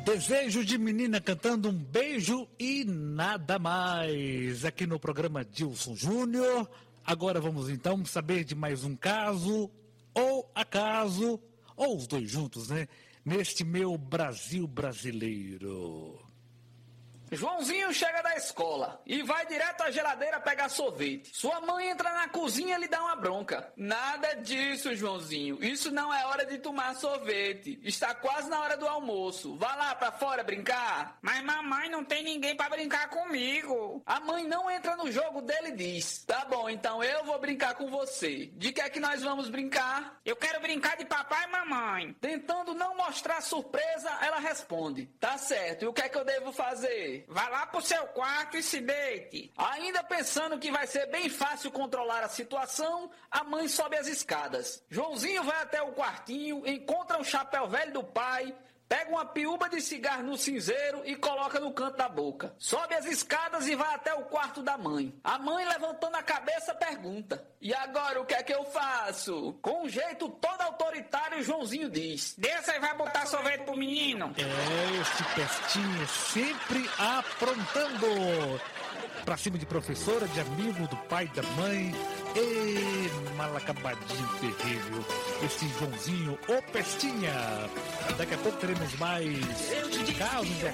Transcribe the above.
Desejo de menina cantando um beijo e nada mais. Aqui no programa Dilson Júnior. Agora vamos então saber de mais um caso, ou acaso, ou os dois juntos, né? Neste meu Brasil brasileiro. Joãozinho chega da escola e vai direto à geladeira pegar sorvete. Sua mãe entra na cozinha e lhe dá uma bronca. Nada disso, Joãozinho. Isso não é hora de tomar sorvete. Está quase na hora do almoço. Vá lá pra fora brincar. Mas mamãe, não tem ninguém pra brincar comigo. A mãe não entra no jogo dele e diz: tá bom, então eu vou brincar com você. De que é que nós vamos brincar? Eu quero brincar de papai e mamãe. Tentando não mostrar surpresa, ela responde: tá certo, e o que é que eu devo fazer? Vá lá pro seu quarto e se deite. Ainda pensando que vai ser bem fácil controlar a situação, a mãe sobe as escadas. Joãozinho vai até o quartinho, encontra o chapéu velho do pai, pega uma piúba de cigarro no cinzeiro e coloca no canto da boca. Sobe as escadas e vai até o quarto da mãe. A mãe, levantando a cabeça, pergunta: e agora o que é que eu faço? Com um jeito todo autoritário, Joãozinho diz: desça e vai botar sorvete pro menino. Esse pestinha sempre aprontando. Pra cima de professora, de amigo, do pai, da mãe. Mal acabadinho terrível. Esse Joãozinho, ô pestinha. Daqui a pouco teremos mais casos de